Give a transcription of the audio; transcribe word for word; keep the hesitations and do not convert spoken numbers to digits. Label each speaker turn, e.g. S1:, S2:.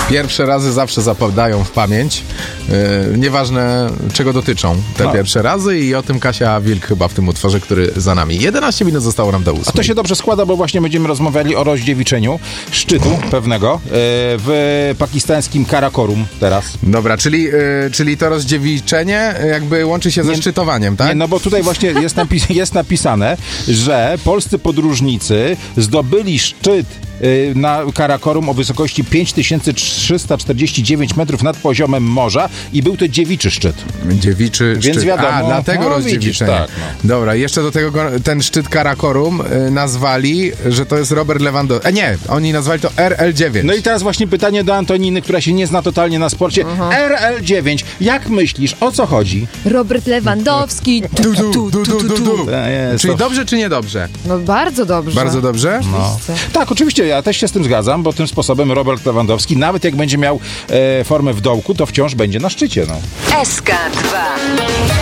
S1: Pierwsze razy zawsze zapadają w pamięć. Yy, nieważne czego dotyczą te
S2: no.
S1: pierwsze razy i o tym Kasia Wilk chyba w tym utworze, który za nami. jedenaście minut zostało nam do ósmej.
S2: A to się dobrze składa, bo właśnie będziemy rozmawiali o rozdziewiczeniu szczytu pewnego yy, w pakistańskim Karakorum teraz.
S1: Dobra, czyli, yy, czyli to rozdziewiczenie jakby łączy się ze
S2: Nie,
S1: szczytowaniem, tak?
S2: Nie, no bo tutaj właśnie jest, napis- jest napisane, że polscy podróżnicy zdobyli szczyt yy, na Karakorum o wysokości pięć tysięcy trzysta czterdzieści dziewięć metrów nad poziomem morza i był to dziewiczy szczyt.
S1: Dziewiczy
S2: Więc
S1: szczyt.
S2: wiadomo,
S1: A, dlatego
S2: no,
S1: rozdziewiczenie.
S2: widzisz, tak, no.
S1: Dobra, jeszcze do tego go- ten szczyt Karakorum y, nazwali, że to jest Robert Lewandowski. E, nie, oni nazwali to R L dziewięć.
S2: No i teraz właśnie pytanie do Antoniny, która się nie zna totalnie na sporcie. R L dziewięć. Jak myślisz, o co chodzi?
S3: Robert Lewandowski. Tu,
S1: Du,
S3: tu,
S1: du,
S3: tu,
S1: du,
S3: tu,
S1: du,
S3: tu,
S1: du.
S3: tu.
S2: E, jest
S1: Czyli
S2: to-
S1: dobrze czy niedobrze?
S3: No bardzo dobrze.
S1: Bardzo dobrze?
S2: No. Tak, oczywiście, ja też się z tym zgadzam, bo tym sposobem Robert Lewandowski, nawet jak będzie miał e, formę w dołku, to wciąż będzie na szczycie. No.
S4: S K dwa.